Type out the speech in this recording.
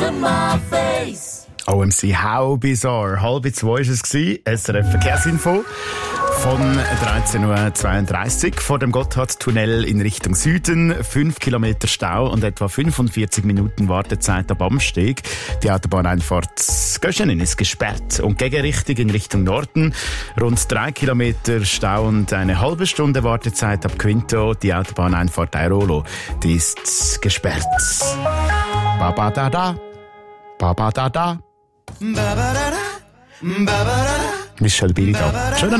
OMC How Bizarre. 1:30 war es gewesen. SRF Verkehrsinfo von 13.32 Uhr vor dem Gotthardtunnel in Richtung Süden. 5 Kilometer Stau und etwa 45 Minuten Wartezeit am Amsteg. Die Autobahneinfahrt Göschenen ist gesperrt und Gegenrichtung in Richtung Norden. Rund 3 Kilometer Stau und eine halbe Stunde Wartezeit ab Quinto. Die Autobahneinfahrt Airolo, die ist gesperrt. Baba da da, Baba da da. Michel Billy da. Schönen